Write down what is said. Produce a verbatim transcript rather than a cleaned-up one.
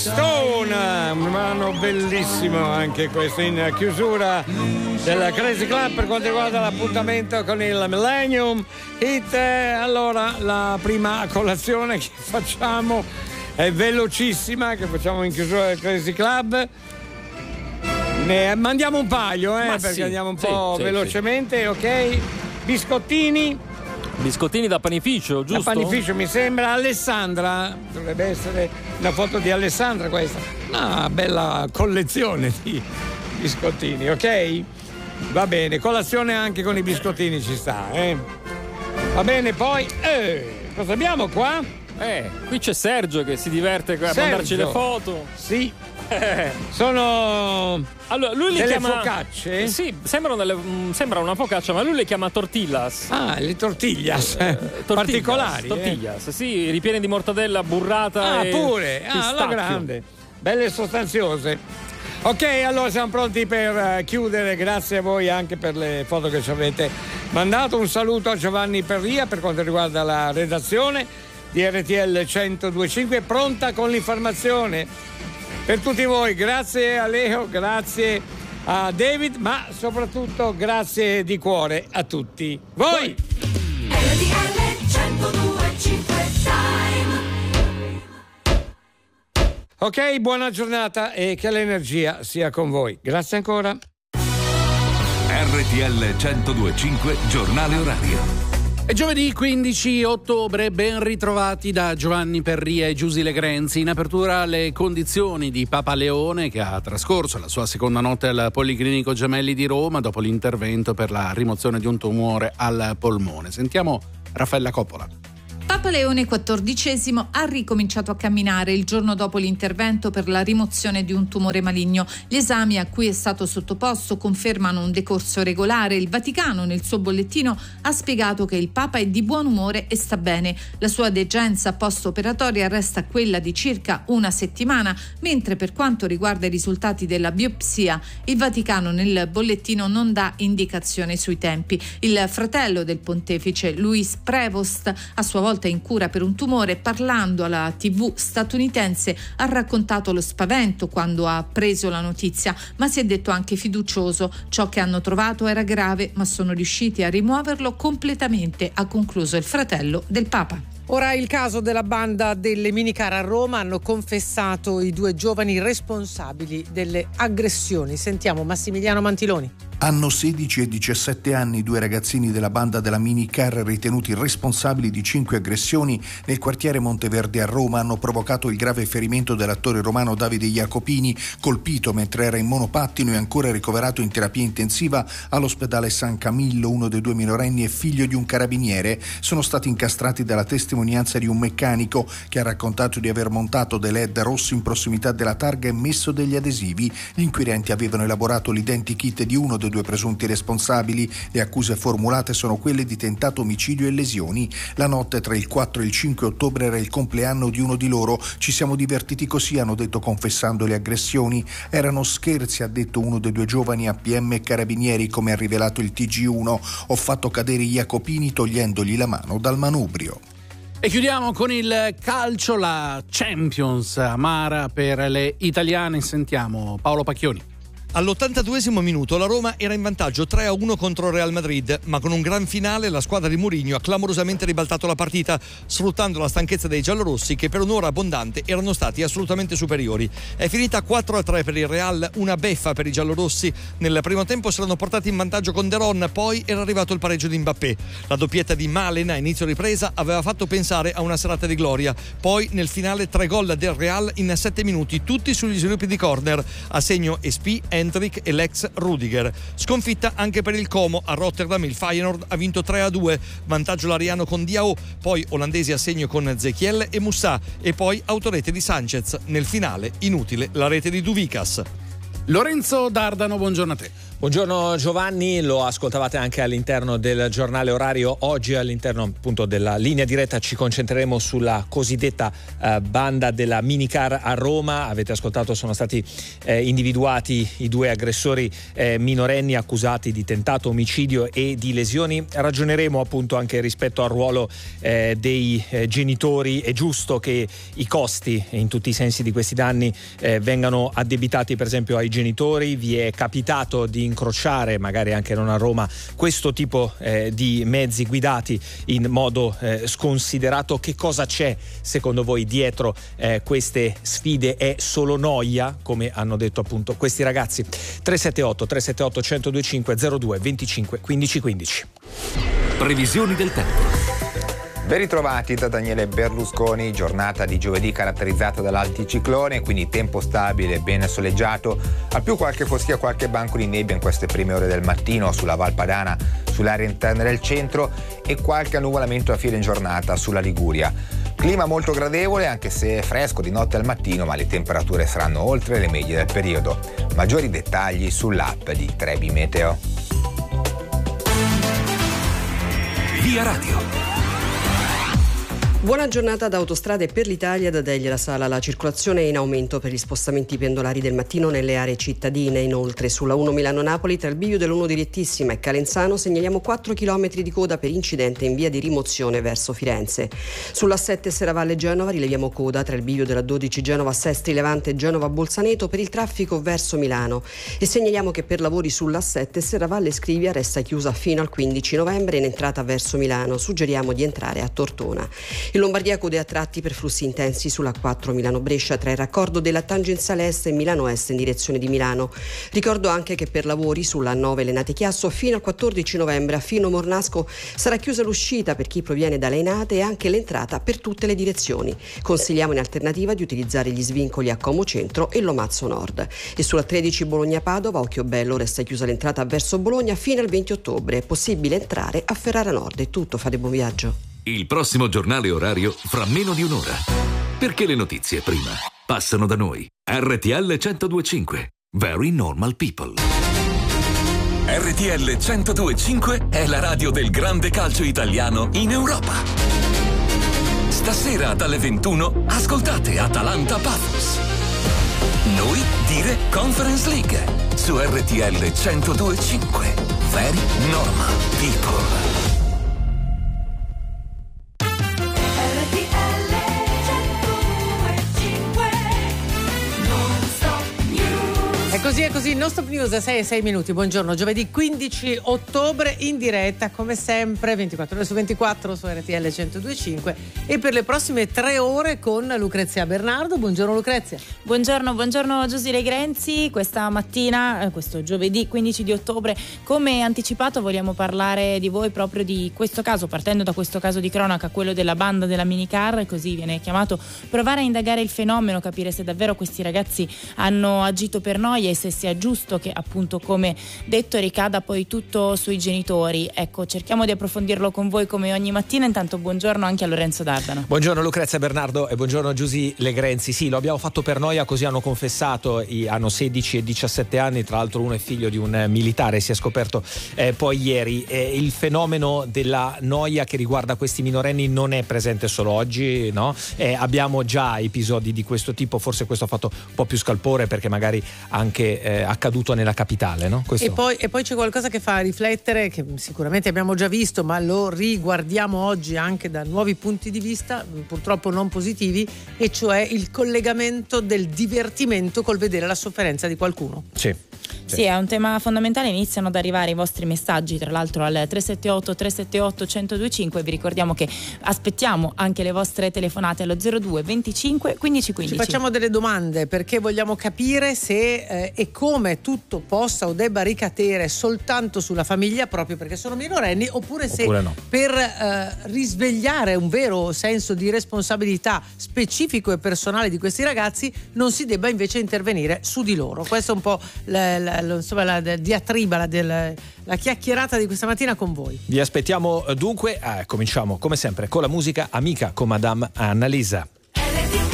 Stone, un brano bellissimo anche questo in chiusura della Crazy Club per quanto riguarda l'appuntamento con il Millennium Hit. Allora, la prima colazione che facciamo è velocissima, che facciamo in chiusura del Crazy Club. Ne mandiamo un paio, eh, perché sì, andiamo un sì, po' sì, velocemente, sì. Ok? Biscottini. Biscottini da panificio, giusto? Da panificio mi sembra. Alessandra, dovrebbe essere una foto di Alessandra questa. Una bella collezione di biscottini, ok? Va bene, colazione anche con i biscottini ci sta, eh? Va bene, poi eh, cosa abbiamo qua? Eh, qui c'è Sergio che si diverte a Sergio. mandarci le foto. Sì. Sono allora, lui li delle chiama focacce? Sì, sembrano delle, mh, sembra una focaccia, ma lui le chiama tortillas. Ah, le tortillas, eh, tortillas particolari. Tortillas, eh. Sì, ripiene di mortadella, burrata ah, e pure, ah, alla grande. Belle e sostanziose. Ok, allora siamo pronti per chiudere. Grazie a voi anche per le foto che ci avete mandato. Un saluto a Giovanni Perria per quanto riguarda la redazione di R T L centodue e cinque, pronta con l'informazione per tutti voi. Grazie a Leo, grazie a David, ma soprattutto grazie di cuore a tutti voi. R T L centodue e cinque Ok, buona giornata e che l'energia sia con voi. Grazie ancora. R T L centodue e cinque, giornale orario. È giovedì quindici ottobre, ben ritrovati da Giovanni Perria e Giusy Legrenzi. In apertura le condizioni di Papa Leone, che ha trascorso la sua seconda notte al Policlinico Gemelli di Roma dopo l'intervento per la rimozione di un tumore al polmone. Sentiamo Raffaella Coppola. Papa Leone quattordicesimo ha ricominciato a camminare il giorno dopo l'intervento per la rimozione di un tumore maligno. Gli esami a cui è stato sottoposto confermano un decorso regolare. Il Vaticano nel suo bollettino ha spiegato che il Papa è di buon umore e sta bene. La sua degenza post-operatoria resta quella di circa una settimana, mentre per quanto riguarda i risultati della biopsia, il Vaticano nel bollettino non dà indicazione sui tempi. Il fratello del pontefice, Luis Prevost, a sua volta in cura per un tumore, parlando alla tivù statunitense, ha raccontato lo spavento quando ha preso la notizia, ma si è detto anche fiducioso. Ciò che hanno trovato era grave, ma sono riusciti a rimuoverlo completamente, ha concluso il fratello del Papa. Ora il caso della banda delle minicar a Roma. Hanno confessato i due giovani responsabili delle aggressioni. Sentiamo Massimiliano Mantiloni. Hanno sedici e diciassette anni i due ragazzini della banda della minicar ritenuti responsabili di cinque aggressioni nel quartiere Monteverde a Roma. Hanno provocato il grave ferimento dell'attore romano Davide Jacopini, colpito mentre era in monopattino e ancora ricoverato in terapia intensiva all'ospedale San Camillo. Uno dei due minorenni è figlio di un carabiniere. Sono stati incastrati dalla testimonianza di un meccanico che ha raccontato di aver montato dei led rossi in prossimità della targa e messo degli adesivi. Gli inquirenti avevano elaborato l'identikit di uno dei due presunti responsabili. Le accuse formulate sono quelle di tentato omicidio e lesioni. La notte tra il quattro e il cinque ottobre era il compleanno di uno di loro. Ci siamo divertiti così, hanno detto confessando le aggressioni. Erano scherzi, ha detto uno dei due giovani a P M e carabinieri, come ha rivelato il T G uno. Ho fatto cadere Jacopini togliendogli la mano dal manubrio. E chiudiamo con il calcio, la Champions amara per le italiane. Sentiamo Paolo Pacchioni. All'ottantaduesimo minuto la Roma era in vantaggio tre a uno contro il Real Madrid, ma con un gran finale la squadra di Mourinho ha clamorosamente ribaltato la partita, sfruttando la stanchezza dei giallorossi che per un'ora abbondante erano stati assolutamente superiori. È finita quattro a tre per il Real, una beffa per i giallorossi. Nel primo tempo si erano portati in vantaggio con De Ron, poi era arrivato il pareggio di Mbappé. La doppietta di Malen a inizio ripresa aveva fatto pensare a una serata di gloria. Poi nel finale tre gol del Real in sette minuti, tutti sugli sviluppi di corner, a segno Espy, Hendrik e l'ex Rudiger. Sconfitta anche per il Como. A Rotterdam il Feyenoord ha vinto tre a due, vantaggio l'Ariano con Diao, poi olandesi a segno con Zechiel e Moussa e poi autorete di Sanchez. Nel finale inutile la rete di Duvikas. Lorenzo Dardano, buongiorno a te. Buongiorno Giovanni, lo ascoltavate anche all'interno del giornale orario. Oggi all'interno appunto della linea diretta ci concentreremo sulla cosiddetta eh, banda della minicar a Roma. Avete ascoltato, sono stati eh, individuati i due aggressori eh, minorenni accusati di tentato omicidio e di lesioni. Ragioneremo appunto anche rispetto al ruolo eh, dei eh, genitori. È giusto che i costi in tutti i sensi di questi danni eh, vengano addebitati per esempio ai genitori. Vi è capitato di incrociare, magari anche non a Roma, questo tipo eh, di mezzi guidati in modo eh, sconsiderato? Che cosa c'è secondo voi dietro eh, queste sfide? È solo noia, come hanno detto appunto questi ragazzi? tre sette otto tre sette otto uno zero due cinque zero due venticinque quindici quindici. Previsioni del tempo. Ben ritrovati da Daniele Berlusconi, giornata di giovedì caratterizzata dall'anticiclone, quindi tempo stabile, ben soleggiato, al più qualche foschia, qualche banco di nebbia in queste prime ore del mattino sulla Val Padana, sull'area interna del centro e qualche annuvolamento a fine giornata sulla Liguria. Clima molto gradevole anche se fresco di notte al mattino, ma le temperature saranno oltre le medie del periodo. Maggiori dettagli sull'app di Trebi Meteo. Via Radio. Buona giornata da Autostrade per l'Italia. Da Deglia La Sala la circolazione è in aumento per gli spostamenti pendolari del mattino nelle aree cittadine. Inoltre sulla uno Milano-Napoli tra il bivio dell'uno direttissima e Calenzano segnaliamo quattro chilometri di coda per incidente in via di rimozione verso Firenze. Sulla sette Serravalle Genova rileviamo coda tra il bivio della dodici Genova Sestri Levante e Genova Bolzaneto per il traffico verso Milano e segnaliamo che per lavori sulla sette Serravalle Scrivia resta chiusa fino al quindici novembre in entrata verso Milano. Suggeriamo di entrare a Tortona. In Lombardia code a tratti per flussi intensi sulla quattro Milano-Brescia tra il raccordo della tangenziale est e Milano Est in direzione di Milano. Ricordo anche che per lavori sulla nove Lenate Chiasso fino al quattordici novembre a Fino Mornasco sarà chiusa l'uscita per chi proviene da Lenate e anche l'entrata per tutte le direzioni. Consigliamo in alternativa di utilizzare gli svincoli a Como Centro e Lomazzo Nord. E sulla tredici Bologna-Padova, Occhiobello, resta chiusa l'entrata verso Bologna fino al venti ottobre. È possibile entrare a Ferrara Nord. È tutto, fate buon viaggio. Il prossimo giornale orario fra meno di un'ora. Perché le notizie prima passano da noi. R T L centodue e cinque. Very Normal People. R T L centodue e cinque è la radio del grande calcio italiano in Europa. Stasera dalle ventuno ascoltate Atalanta Paphos. Noi dire Conference League su R T L centodue e cinque. Very Normal People. È così, è così, non stop news, sei e sei minuti, buongiorno, giovedì quindici ottobre in diretta come sempre, ventiquattro ore su ventiquattro su R T L centodue e cinque e per le prossime tre ore con Lucrezia Bernardo. Buongiorno Lucrezia. Buongiorno, buongiorno Giusile Grenzi. Questa mattina, questo giovedì quindici di ottobre, come anticipato vogliamo parlare di voi proprio di questo caso, partendo da questo caso di cronaca, quello della banda della minicar, così viene chiamato, provare a indagare il fenomeno, capire se davvero questi ragazzi hanno agito per noi e se sia giusto che appunto, come detto, ricada poi tutto sui genitori. Ecco, cerchiamo di approfondirlo con voi come ogni mattina. Intanto buongiorno anche a Lorenzo Dardano. Buongiorno Lucrezia Bernardo e buongiorno Giusy Legrenzi. Sì, lo abbiamo fatto per noia, così hanno confessato. Hanno sedici e diciassette anni, tra l'altro uno è figlio di un militare, si è scoperto eh, poi ieri. Eh, il fenomeno della noia che riguarda questi minorenni non è presente solo oggi, no? Eh, abbiamo già episodi di questo tipo, forse questo ha fatto un po' più scalpore perché magari anche eh, accaduto nella capitale, no? Questo... E poi, e poi c'è qualcosa che fa riflettere, che sicuramente abbiamo già visto, ma lo riguardiamo oggi anche da nuovi punti di vista, purtroppo non positivi, e cioè il collegamento del divertimento col vedere la sofferenza di qualcuno. Sì. Sì, è un tema fondamentale. Iniziano ad arrivare i vostri messaggi, tra l'altro al tre sette otto tre sette otto uno zero due cinque. Vi ricordiamo che aspettiamo anche le vostre telefonate allo zero due venticinque quindici quindici. Ci facciamo delle domande perché vogliamo capire se eh, e come tutto possa o debba ricadere soltanto sulla famiglia, proprio perché sono minorenni, oppure se oppure no. per eh, risvegliare un vero senso di responsabilità specifico e personale di questi ragazzi non si debba invece intervenire su di loro. Questo è un po' la, la, la, insomma, la diatriba, la, del, la chiacchierata di questa mattina con voi. Vi aspettiamo dunque, eh, cominciamo come sempre con la musica amica con Madame Annalisa.